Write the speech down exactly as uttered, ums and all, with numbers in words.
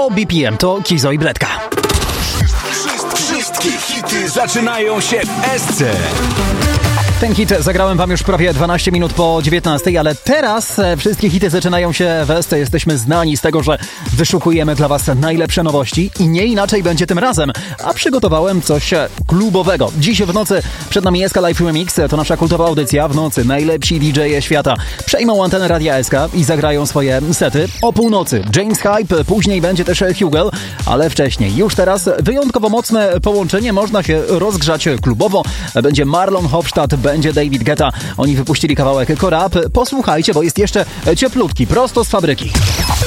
Low B P M to Kizo i Bledka. Wszystkie hity zaczynają się w S C. Ten hit zagrałem wam już prawie dwanaście minut po dziewiętnastej, ale teraz wszystkie hity zaczynają się w S C. Jesteśmy znani z tego, że wyszukujemy dla was najlepsze nowości i nie inaczej będzie tym razem. A przygotowałem coś klubowego. Dziś w nocy przed nami S K Live Remix. To nasza kultowa audycja. W nocy najlepsi D J-e świata przejmą antenę Radia S K i zagrają swoje sety. O północy James Hype, później będzie też Hugel, ale wcześniej, już teraz wyjątkowo mocne połączenie. Można się rozgrzać klubowo. Będzie Marlon Hofstadt, będzie David Guetta. Oni wypuścili kawałek Korab. Posłuchajcie, bo jest jeszcze cieplutki, prosto z fabryki.